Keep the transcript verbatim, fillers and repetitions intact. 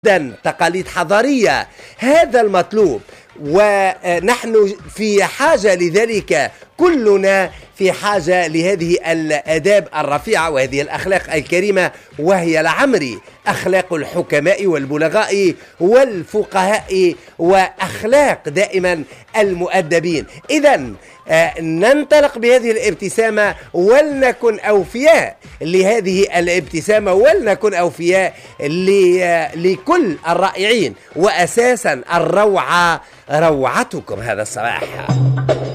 تقاليد حضارية. هذا المطلوب، ونحن في حاجة لذلك، كلنا في حاجة لهذه الآداب الرفيعة وهذه الأخلاق الكريمة، وهي لعمري أخلاق الحكماء والبلغاء والفقهاء وأخلاق دائما المؤدبين. إذن ننطلق بهذه الابتسامة ولنكن أوفياء لهذه الابتسامة، ولنكن أوفياء لكل الرائعين، وأساسا الروعة روعتكم هذا الصباح.